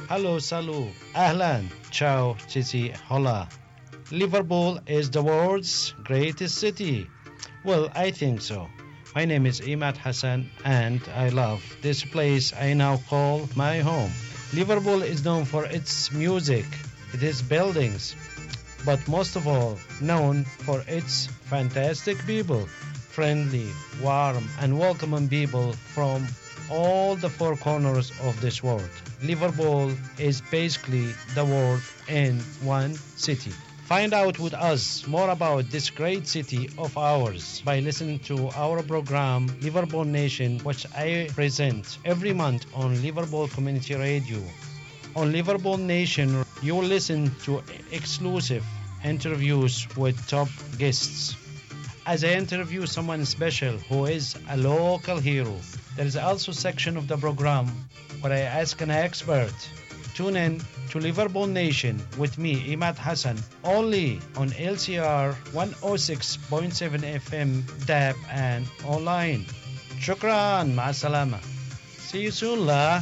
Hello, salut, ahlan, ciao, titi, hola. Liverpool is the world's greatest city. Well, I think so. My name is Imad Hassan and I love this place I now call my home. Liverpool is known for its music, its buildings, but most of all known for its fantastic people, friendly, warm and welcoming people from all the four corners of this world. Liverpool is basically the world in one city. Find out with us more about this great city of ours by listening to our program Liverpool Nation, which I present every month on Liverpool Community Radio. On Liverpool Nation, you will listen to exclusive interviews with top guests. As I interview someone special who is a local hero, there is also a section of the program where I ask an expert. Tune in to Liverpool Nation with me, Imad Hassan, only on LCR 106.7 FM, DAB and online. Shukran, ma'asalama. See you soon, la.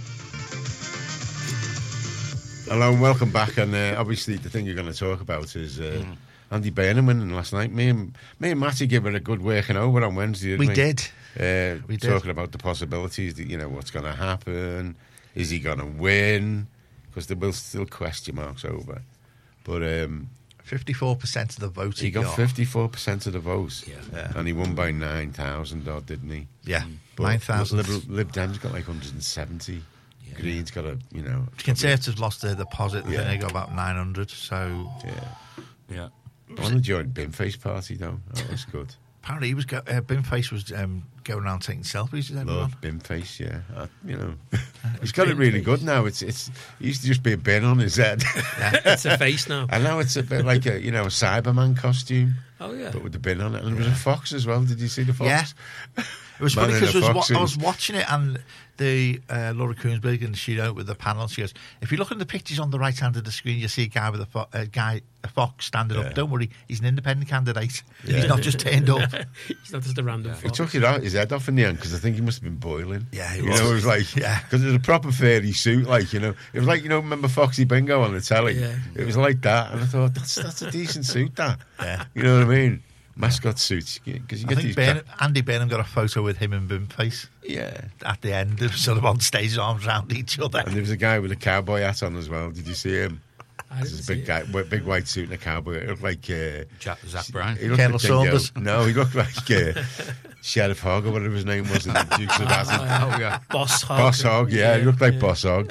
Hello and welcome back. And obviously the thing you're going to talk about is Andy Burnham winning last night. Me and Matty gave it a good working over on Wednesday. We did. Talking about the possibilities, what's going to happen. Is he going to win? Because there will still question marks over. But 54% of the vote he got 54% of the votes. Yeah. And he won by 9,000 odd, didn't he? Yeah, but 9,000. Lib Dems got like 170. Yeah. Green's got Conservatives lost their deposit. I think they got about 900. So yeah. I want to join Bimface party though. That was good. Apparently, he was Bimface was going around taking selfies with everyone. Love Bimface, yeah. He's got it really good now. It used to just be a bin on his head. Yeah, it's a face now. And now it's a bit like a Cyberman costume. Oh yeah, but with the bin on it. And there was a fox as well. Did you see the fox? Yeah. It was funny because I was watching it and the Laura Koonsberg and she out with the panel. She goes, "If you look at the pictures on the right hand of the screen, you see a guy with a fox standing up. Don't worry, he's an independent candidate. Yeah. He's not just turned up. He's not just a random fox." He took his head off in the end because I think he must have been boiling. Yeah, he was. It was like because it was a proper fairy suit. It was like remember Foxy Bingo on the telly? Yeah. It was like that, and I thought that's a decent suit. That you know what I mean? Mascot suits, because you get these. Andy Burnham got a photo with him and Bimface. Yeah, at the end, they were sort of on stage, arms around each other. And there was a guy with a cowboy hat on as well. Did you see him? This big guy, big white suit and a cowboy. It looked like Zach Bryan, Colonel Saunders. No, he looked like Sheriff Hogg or whatever his name was in the Dukes of Hazzard. Boss Hogg. Boss Hogg, yeah, he looked like Boss Hogg.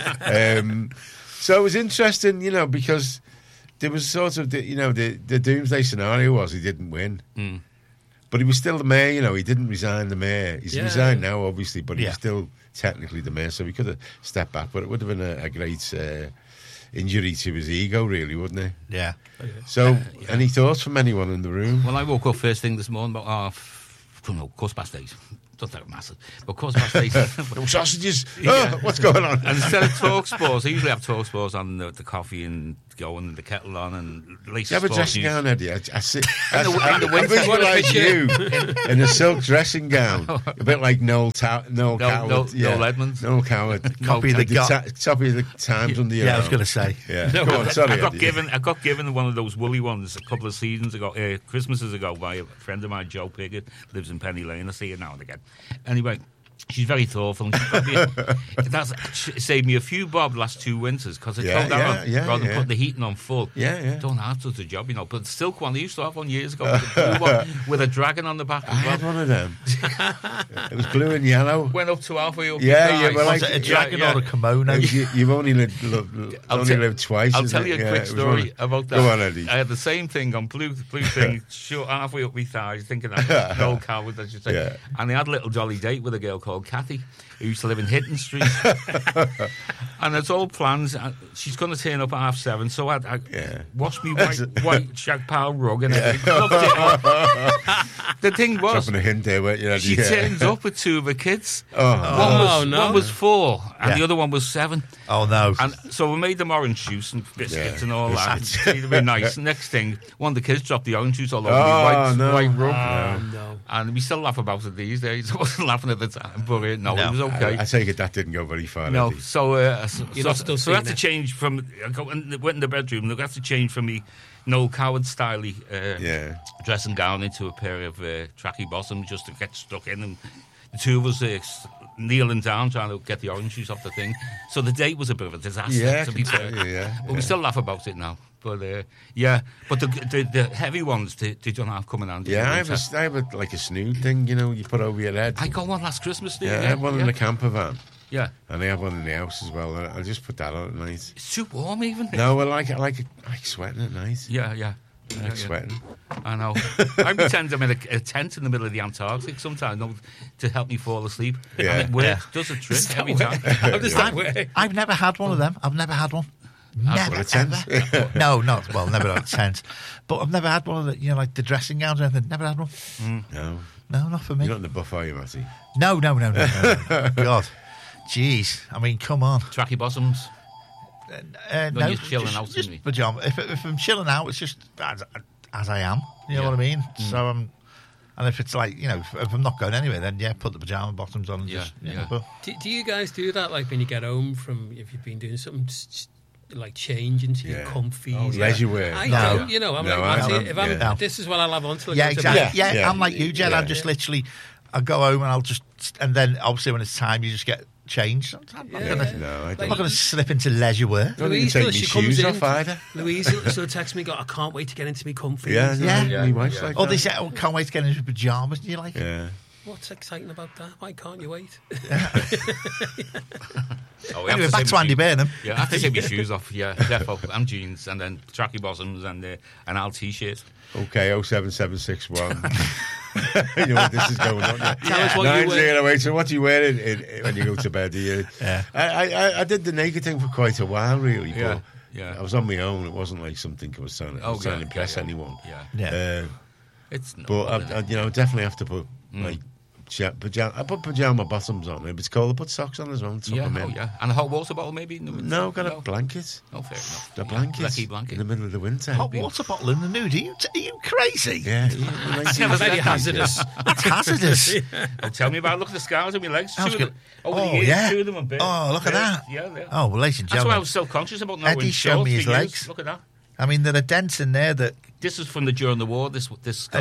So it was interesting, because. There was sort of, the doomsday scenario was he didn't win. Mm. But he was still the mayor, he didn't resign the mayor. He's resigned now, obviously, but he's still technically the mayor, so he could have stepped back. But it would have been a great injury to his ego, really, wouldn't it? Yeah. So, any thoughts from anyone in the room? Well, I woke up first thing this morning about quarter past 8. Not that massive, but quarter past 8. No sausages. Yeah. Oh, what's going on? And instead of TalkSport, I usually have TalkSport on the coffee and going and the kettle on and latest. You have a dressing gown, Eddie? I sit. I visualise you in a silk dressing gown, a bit like Noel Coward. Noel Edmonds. Noel Coward. Copy of the Times on the. Yeah, I was going to say. Yeah. No, go on, sorry, I got given one of those woolly ones a couple of seasons ago, Christmases ago, by a friend of mine, Joe Piggott, lives in Penny Lane. I see her now and again. Anyway. She's very thoughtful. That's saved me a few bob last 2 winters because I told that on rather than put the heating on full. Don't have to do the job, But the silk one, I used to have one years ago with a blue one with a dragon on the back. I had one of them. It was blue and yellow. Went up to halfway up. Was it a dragon or a kimono? You've only lived twice. I'll tell you a quick story about that. Go on, Eddie. I had the same thing on blue thing, short halfway up my thighs, thinking that Noel Coward, I should say. Yeah. And they had a little jolly date with a girl called Kathy, who used to live in Hitton Street. And it's all plans. She's going to turn up at 7:30, so I washed me white shag pile rug and everything. The thing was, dropping a hint there, weren't you? She turns up with 2 of her kids. One was 4, and the other one was 7. Oh no! And so we made them orange juice and biscuits and all that. It'd be nice. Next thing, one of the kids dropped the orange juice all over me, white rum. No. And we still laugh about it these days. I wasn't laughing at the time, but it was okay. I take it that didn't go very far. No, so we had to it. change from. I went in the bedroom. Look, I had to change from me Noel Coward styley dressing gown into a pair of tracky bottoms just to get stuck in, and the two of us kneeling down trying to get the orange juice off the thing. So the date was a bit of a disaster, to be fair. But we still laugh about it now. But but the heavy ones they don't have coming on. Yeah, I have like a snood thing, you put over your head. I got one last Christmas. I had one in the camper van. Yeah, and I have one in the house as well. I'll just put that on at night. It's too warm, even. No, I like sweating at night. Yeah. I like sweating. I know. I pretend I'm in a tent in the middle of the Antarctic sometimes to help me fall asleep. Yeah. And it works. Does a trick every time. How does that work? I've never had one of them. I've never had one. Never, a tent. No, never had a tent. But I've never had one of the, like the dressing gowns or anything. Never had one. No, not for me. You're not in the buff, are you, Matty? No. God, jeez. I mean, come on. Tracky bottoms. No, you're chilling out, just isn't it? pajama. If I'm chilling out, it's just as I am. You know what I mean? So and if it's like, if I'm not going anywhere, then put the pajama bottoms on. And But Do you guys do that? Like when you get home from, if you've been doing something, like change into your comfies? Leisure wear. I don't. I'm like, this is what I'll have on till I go to exactly. bed. I'm like you, Jen. I'm just literally, I go home and then obviously when it's time, you just get changed. I'm not going to slip into leisure wear. Louise, she comes in. Louise, she'll text me, I can't wait to get into me comfy. My wife's like they say, can't wait to get into pajamas. And you're like, what's exciting about that? Why can't you wait? Anyway, back to Andy Burnham. Yeah, I have to take my shoes off. Yeah, defo. And jeans, and then tracky bottoms, and an Al t-shirt. Okay, 07761. You know what this is going on. Tell us what you wear. So what do you wear when you go to bed? I did the naked thing for quite a while, really. But I was on my own. It wasn't like something I was trying to impress anyone. But I definitely have to put like pajama. I put pajama bottoms on. If it's cold, I put socks on as well. And a hot water bottle, maybe. No, got a blanket. Oh, fair enough. The blanket in the middle of the winter. Hot water bottle in the nude. Are you crazy? Yeah, it's very hazardous. It's hazardous. Tell me about. Look at the scars on my legs. Two of them are big. Oh, look at that. Yeah. Oh, well, ladies and gentlemen, that's why I was self-conscious about knowing. Eddie showed me his legs. Look at that. I mean, there are dents in there that. This is from during the war. This scar.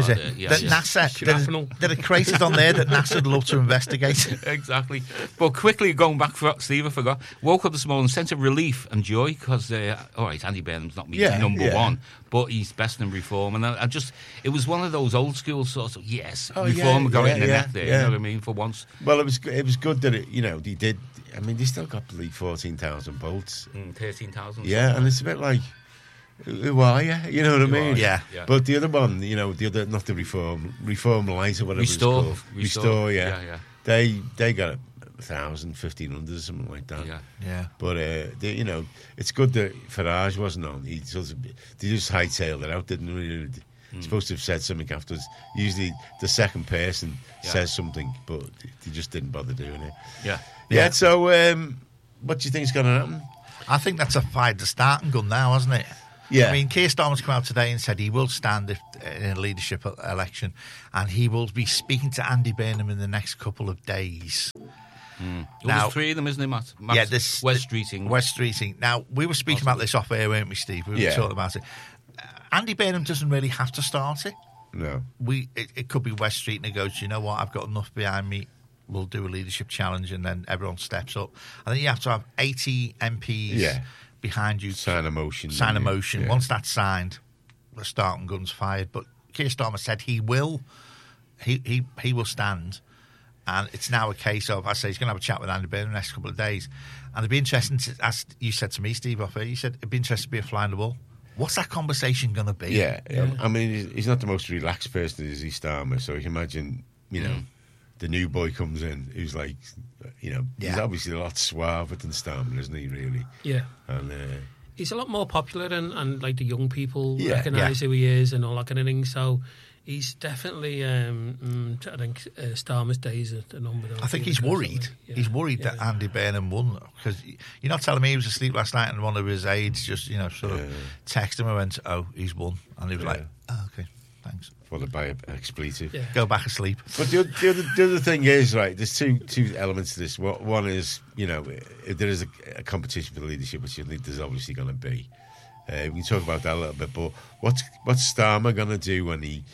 NASA. There are craters on there that NASA would love to investigate. Exactly. But quickly going back, Steve, I forgot. Woke up this morning, sense of relief and joy because, all right, Andy Burnham's not me number one, but he's best in reform, and it was one of those old school sorts of reform got in the neck there. You know what I mean? For once. Well, it was good that he did. I mean, they still got 14,000 votes. 13,000. Yeah, and it's a bit like. Who are you? You know what I mean? Yeah. But the other one, not the Reform Light or whatever Restore. it's called. Restore, yeah. They got 1,000, 1,500 or something like that. Yeah. But it's good that Farage wasn't on. They just hightailed it out, didn't they? Supposed to have said something afterwards. Usually the second person says something, but they just didn't bother doing it. Yeah. So, what do you think is going to happen? I think that's fired the starting gun now, hasn't it? Yeah. I mean, Keir Starmer's come out today and said he will stand in a leadership election, and he will be speaking to Andy Burnham in the next couple of days. Now, there's 3 of them, isn't it, Matt? West Streeting. West Streeting. Now, we were speaking about this off air, weren't we, Steve? We were talking about it. Andy Burnham doesn't really have to start it. No. It could be West Streeting who goes, you know what, I've got enough behind me. We'll do a leadership challenge, and then everyone steps up. I think you have to have 80 MPs behind you. Sign a motion. Yeah. Once that's signed, the starting gun's fired. But Keir Starmer said he will stand, and it's now a case of, I say he's going to have a chat with Andy Burnham in the next couple of days, and it'd be interesting to, as you said to me, Steve, off here, you said it'd be interesting to be a fly on the wall. What's that conversation going to be? Yeah. I mean, he's not the most relaxed person, is he, Starmer? So you can imagine, the new boy comes in who's like, he's obviously a lot suaver than Starmer, isn't he, really? Yeah. And he's a lot more popular and like the young people recognise who he is and all that kind of thing. So He's definitely, I think Starmer's days are numbered. I think he's worried. Yeah. He's worried that Andy Burnham won, because you're not telling me he was asleep last night and one of his aides just, sort of texted him and went, "Oh, he's won," and he was like, "Oh, okay, thanks." Followed by an expletive. Yeah. Go back asleep. But the other thing is, right, there's two elements to this. One is, if there is a competition for the leadership, which I think there's obviously going to be. We can talk about that a little bit. But what's Starmer going to do when he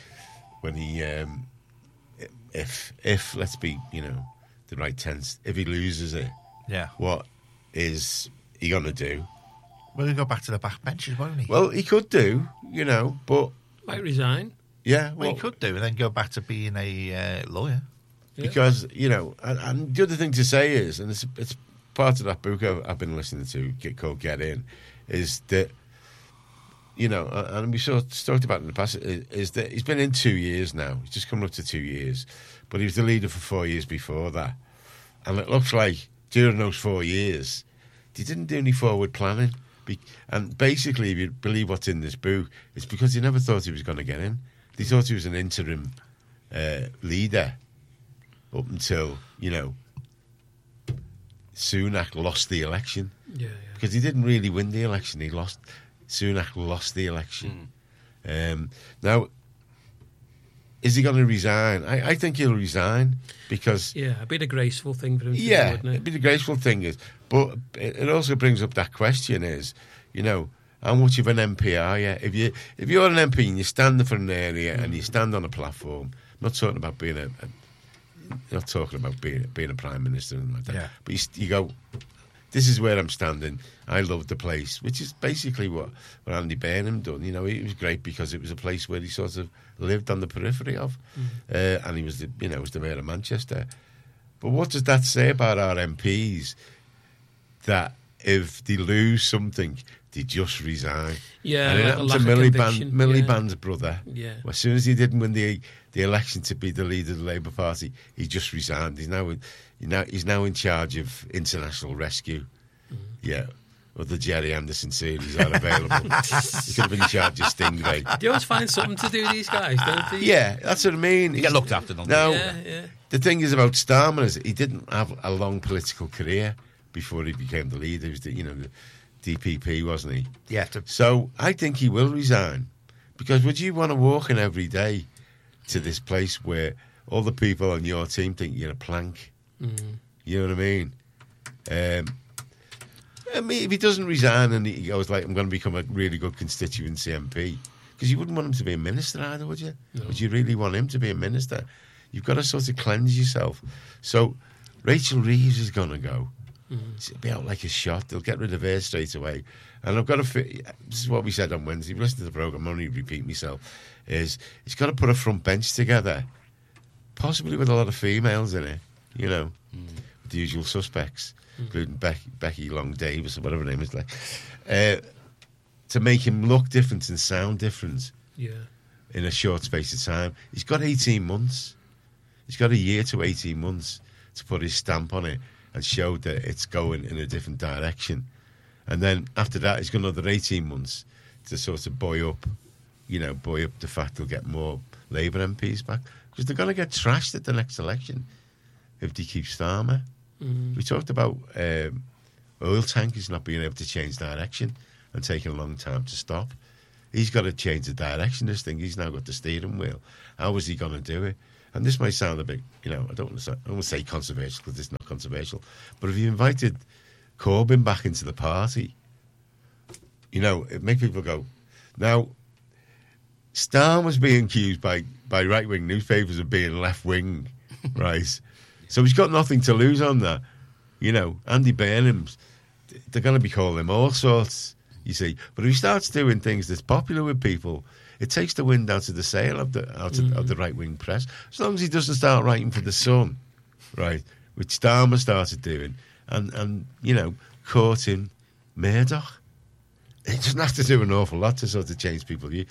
if let's be, the right tense, if he loses it, what is he going to do? Well, he'll go back to the back benches, won't he? Well, he could do, but might resign. Yeah, well, he could do, and then go back to being a lawyer. Because and the other thing to say is, and it's part of that book I've been listening to, called Get In, is that and we talked about it in the past, is that he's been in 2 years now. He's just coming up to 2 years, but he was the leader for 4 years before that, and it looks like during those 4 years, he didn't do any forward planning. And basically, if you believe what's in this book, it's because he never thought he was going to get in. He thought he was an interim leader up until, Sunak lost the election. Yeah. Because he didn't really win the election. Sunak lost the election. Now, is he going to resign? I think he'll resign because... Yeah, it'd be the graceful thing for him to do, wouldn't it? It'd be the graceful thing. But it also brings up that question is, how much of an MP are you? If you're an MP and you're standing for an area and you stand on a platform, I'm not talking about being being a prime minister and like that. Yeah. But you go, this is where I'm standing. I love the place, which is basically what Andy Burnham done. It was great because it was a place where he sort of lived on the periphery of, and he was the mayor of Manchester. But what does that say about our MPs? That if they lose something, they just resign. Yeah, and it happened to Miliband's brother. Yeah. Well, as soon as he didn't win the election to be the leader of the Labour Party, he just resigned. He's now in charge of international rescue. Yeah. Or the Jerry Anderson series are available. He could have been in charge of Stingray. They always find something to do, these guys, don't they? Yeah, that's what I mean. You get looked after, don't now, yeah. The thing is about Starmer is he didn't have a long political career before he became the leader. He was the DPP, wasn't he? Yeah. So I think he will resign. Because would you want to walk in every day to this place where all the people on your team think you're a plank? You know what I mean? If he doesn't resign and he goes like, I'm going to become a really good constituency MP, because you wouldn't want him to be a minister either, would you? No. Would you really want him to be a minister? You've got to sort of cleanse yourself. So Rachel Reeves is going to go. She'll be out like a shot. They'll get rid of her straight away. And I've got to... This is what we said on Wednesday. If you listen to the programme, I'm only repeating myself, is he's got to put a front bench together, possibly with a lot of females in it, with the usual suspects, including Becky Long Davis or whatever her name is, to make him look different and sound different in a short space of time. He's got 18 months. He's got a year to 18 months to put his stamp on it and show that it's going in a different direction. And then after that, he's got another 18 months to sort of buoy up the fact they'll get more Labour MPs back. Because they're going to get trashed at the next election if they keep Starmer. We talked about oil tankers not being able to change direction and taking a long time to stop. He's got to change the direction of this thing. He's now got the steering wheel. How is he going to do it? And this might sound a bit, I don't want to say controversial because it's not controversial, but if you invited Corbyn back into the party, it make people go. Now, Starmer was being accused by right-wing newspapers of being left-wing, right? So he's got nothing to lose on that. Andy Burnham's, they're going to be calling him all sorts, you see. But if he starts doing things that's popular with people, it takes the wind out of the sail of the right-wing press. As long as he doesn't start writing for The Sun, right, which Starmer started doing, and courting Murdoch. It doesn't have to do an awful lot to sort of change people's view.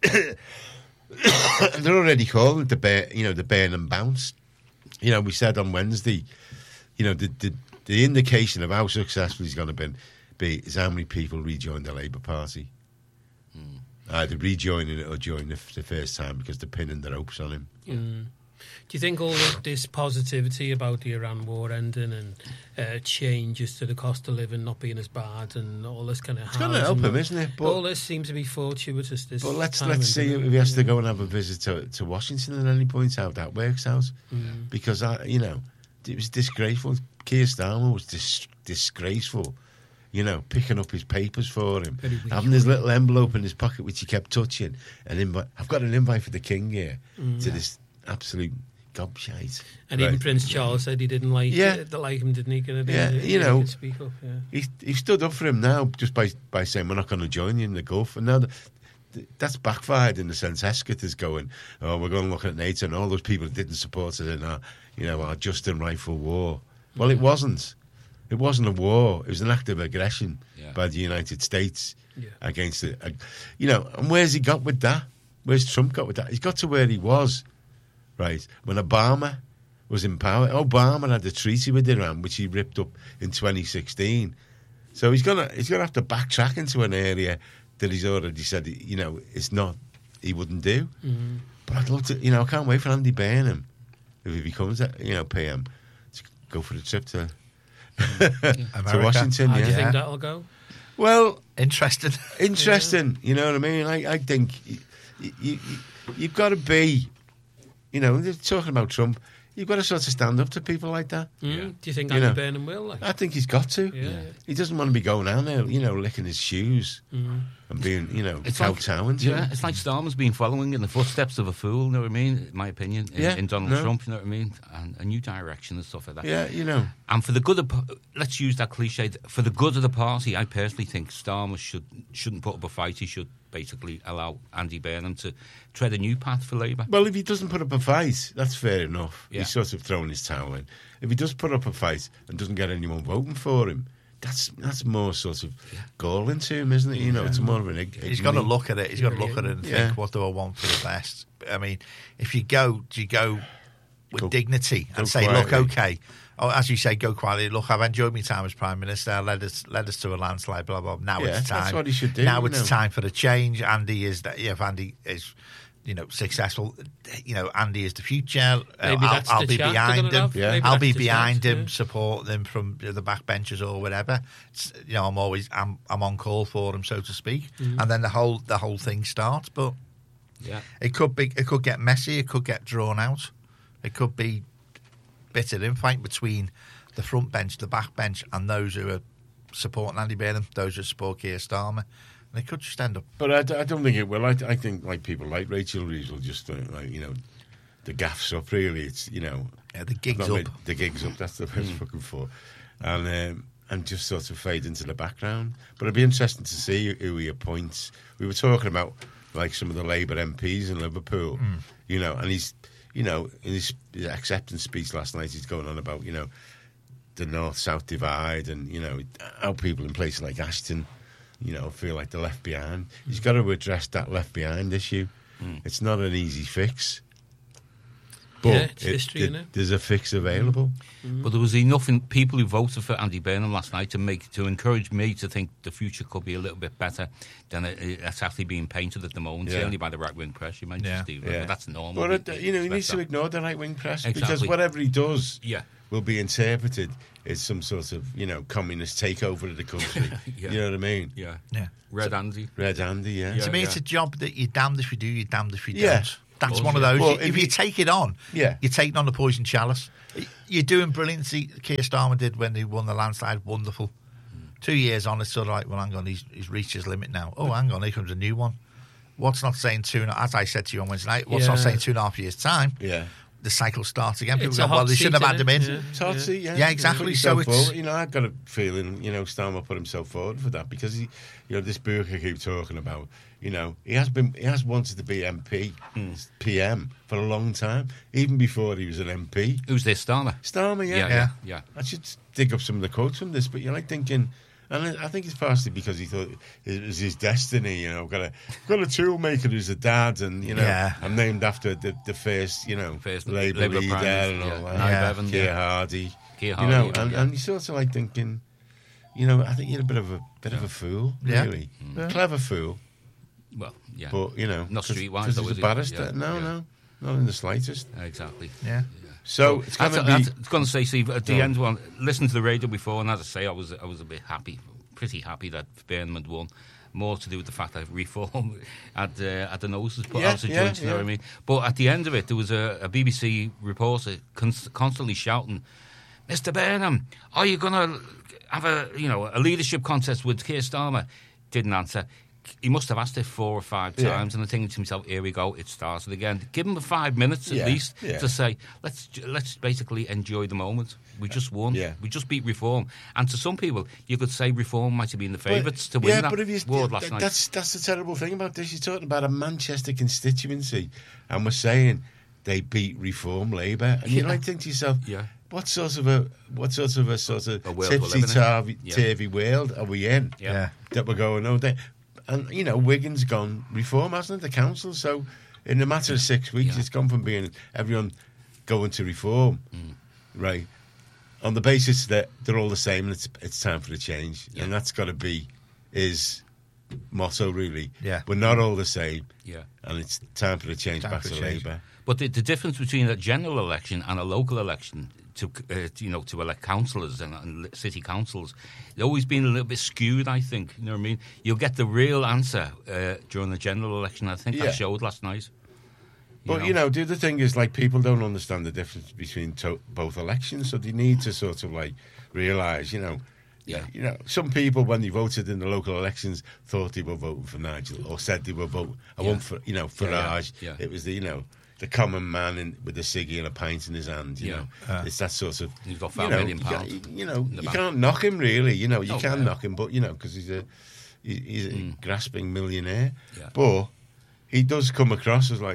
They're already calling it the Burnham bounce. We said on Wednesday, the indication of how successful he's going to be is how many people rejoin the Labour Party. either rejoining it or joining the first time because they're pinning the ropes on him. Do you think all of this positivity about the Iran war ending and changes to the cost of living not being as bad and all this kind of... It's going to help him, isn't it? But all this seems to be fortuitous. But let's see if he has to go and have a visit to Washington at any point, how that works out. Because, it was disgraceful. Keir Starmer was disgraceful. Picking up his papers for him, having his little envelope in his pocket which he kept touching. I've got an invite for the King here to this absolute gobshite. And even Prince Charles said he didn't like him, didn't he? Speak up. Yeah. He stood up for him now just by saying we're not going to join you in the Gulf. And now that's backfired in the sense Hesketh is going, we're going to look at NATO and all those people that didn't support it in our just and rightful war. Well, it wasn't. It wasn't a war. It was an act of aggression by the United States against it. And where's he got with that? Where's Trump got with that? He's got to where he was, right, when Obama was in power. Obama had a treaty with Iran, which he ripped up in 2016. So he's gonna have to backtrack into an area that he's already said, it's not, he wouldn't do. But I'd love to, I can't wait for Andy Burnham, if he becomes, PM, to go for the trip to Washington. How do you think that'll go? Well, interesting. You know what I mean? I think you've got to be, talking about Trump, you've got to sort of stand up to people like that. Do you think Andy Burnham will? I think he's got to. He doesn't want to be going down there, licking his shoes and being, kowtowing to him. It's like Starmer's been following in the footsteps of a fool, you know what I mean? In my opinion, in Donald Trump, you know what I mean? And a new direction and stuff like that. Yeah, And for the good of, let's use that cliche, for the good of the party, I personally think Starmer shouldn't put up a fight. He should basically allow Andy Burnham to tread a new path for Labour. Well, if he doesn't put up a fight, that's fair enough. He's sort of throwing his towel in. If he does put up a fight and doesn't get anyone voting for him, that's more sort of galling to him, isn't it? It's more of an... He's got to look at it. He's got to look at it and think, what do I want for the best? I mean, if you go with dignity and say, quietly. Look, okay... Oh, as you say, go quietly. Look, I've enjoyed my time as Prime Minister. Led us to a landslide, blah, blah. Now it's time. That's what he should do. Now it's time for the change. Andy is that. If Andy is, successful, Andy is the future. I'll be behind him. I'll be behind him, support them from the backbenchers or whatever. I'm on call for him, so to speak. And then the whole thing starts. But it could get messy. It could get drawn out. It could be bitter infight between the front bench, the back bench, and those who are supporting Andy Burnham, those who support Keir Starmer. They could just end up. But I don't think it will. I think like people like Rachel Reeves will just the gaffs up. Really, it's the gigs up. The gigs up. That's the best fucking for, and just sort of fade into the background. But it'd be interesting to see who he appoints. We were talking about like some of the Labour MPs in Liverpool, and he's. In his acceptance speech last night, he's going on about, the North-South divide and, how people in places like Ashton, feel like they're left behind. He's got to address that left behind issue. It's not an easy fix. But it's history, isn't it? There's a fix available. But there was enough people who voted for Andy Burnham last night to encourage me to think the future could be a little bit better than it's actually being painted at the moment, certainly by the right-wing press. You mentioned Steve, but that's normal. But he needs to ignore the right-wing press because whatever he does will be interpreted as some sort of, communist takeover of the country. You know what I mean? Yeah. Red Andy. To me, it's a job that you're damned if you do, you're damned if you don't. That's one of those. Well, if you take it on, you're taking on the poison chalice. You're doing brilliant. See, Keir Starmer did when he won the landslide. Wonderful. 2 years on, it's sort of like, well, hang on, he's reached his limit now. Oh, hang on, here comes a new one. What's not saying as I said to you on Wednesday night, what's not saying 2.5 years' time? The cycle starts again. People go, well, they shouldn't have had him in. It's hot seat, yeah, exactly. So it's I've got a feeling, Starmer put himself forward for that because he, this book I keep talking about, he has wanted to be MP, PM for a long time, even before he was an MP. Who's this, Starmer? Starmer, yeah. I should dig up some of the quotes from this, but you're like thinking. And I think it's partially because he thought it was his destiny, got a toolmaker who's a dad, and I'm named after the first Labour leader and all that. Keir Hardie. And you sort of like thinking, I think you're a bit of a fool, really, clever fool. Well, yeah. But, not streetwise, because though, he's is a he? barrister. No, not in the slightest. Exactly. Yeah. So it's going to be... I was going to say, Steve, at the end, listened to the radio before, and as I say, I was a bit happy, pretty happy that Burnham had won. More to do with the fact that Reform had the noses put out of joint, you know what I mean? But at the end of it, there was a BBC reporter constantly shouting, Mr. Burnham, are you going to have a leadership contest with Keir Starmer? Didn't answer. He must have asked it 4 or 5 times, and I'm thinking to himself, here we go, it started again. Give him 5 minutes at least to say, let's basically enjoy the moment. We just won. Yeah. We just beat Reform. And to some people, you could say Reform might have been the favourites to win that award last night. That's the terrible thing about this. You're talking about a Manchester constituency, and we're saying they beat Reform Labour, and you might think to yourself, what sort of a tipsy-turvy world are we in that we're going, oh, and, Wigan's gone Reform, hasn't it, the council? So in a matter of 6 weeks, it's gone from being everyone going to Reform, right, on the basis that they're all the same and it's time for a change. And that's got to be his motto, really. Yeah. We're not all the same. Yeah. And it's time for a change back to Labour. But the difference between a general election and a local election to elect councillors and city councils, it's always been a little bit skewed, I think. You know what I mean? You'll get the real answer during the general election. I think that showed last night. But, the other thing is, people don't understand the difference between both elections, so they need to sort of, realise, some people, when they voted in the local elections, thought they were voting for Nigel, or said they were voting, for Farage. Yeah. It was the common man with a ciggy and a pint in his hand, It's that sort of... He's got £5 million. You can't knock him, really. You can knock him, but, because he's a grasping millionaire. Yeah. But he does come across as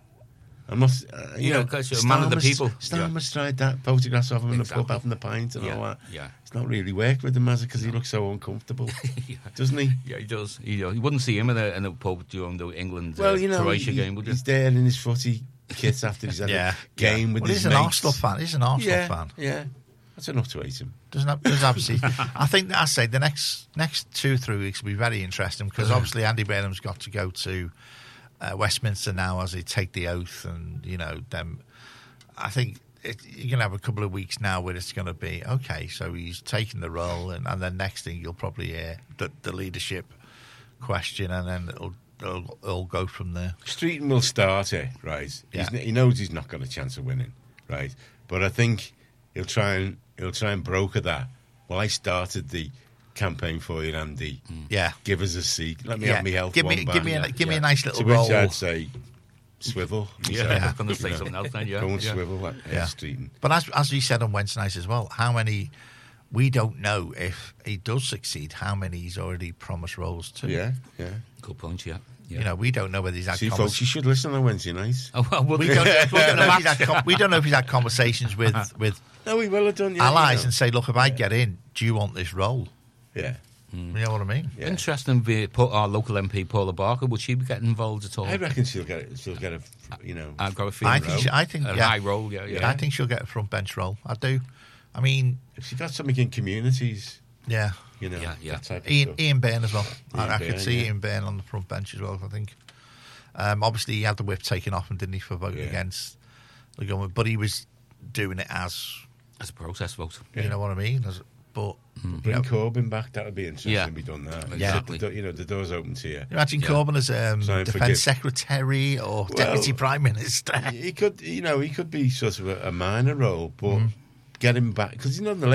I'm not, because a man of the people. Starmer's tried that, photographs of him in the pub having the pint and all that. Yeah. It's not really worked with him, because he looks so uncomfortable, doesn't he? Yeah, he does. You wouldn't see him in a pub during the England-Croatia game, would you? He's there in his footy kit after he's had a game with his mates. He's an Arsenal fan. He's an Arsenal fan. Yeah, that's enough to hate him. Doesn't obviously. I think I say the next 2-3 weeks will be very interesting, because obviously Andy Burnham's got to go to Westminster now as they take the oath, and them. I think you're going to have a couple of weeks now where it's going to be okay. So he's taking the role, and then next thing you'll probably hear the leadership question, and then it'll go from there. Streeton will start it, right? Yeah. He knows he's not got a chance of winning, right? But I think he'll try and broker that. Well, I started the campaign for you, Andy. Yeah. Give us a seat. Let me have me health. Give me a nice little to roll. Which I'd say, swivel. I'm going to say something else then, Go and swivel at Streeton. But as we said on Wednesday night as well, how many... We don't know if he does succeed, how many he's already promised roles to. Yeah. Good point, yeah. We don't know whether he's had... See, folks, you should listen on Wednesday nights. We don't know if he's had conversations with no, he will have done, allies and say, look, if I get in, do you want this role? Yeah. You know what I mean? Yeah. Interesting. Our local MP Paula Barker, would she be getting involved at all? I reckon she'll get a I've got a feeling. I think a high role. Yeah. I think she'll get a front bench role. I do. I mean, if she got something in communities, that type of Ian Byrne as well. I could see Ian Byrne on the front bench as well. I think. Obviously, he had the whip taken off, and didn't he, for voting against the government? But he was doing it as a protest vote. You know what I mean? Bring Corbyn back. That would be interesting. If we done that. Exactly. The door's open to you. Imagine Corbyn as defence secretary or deputy prime minister. He could be sort of a minor role, but get him back, because the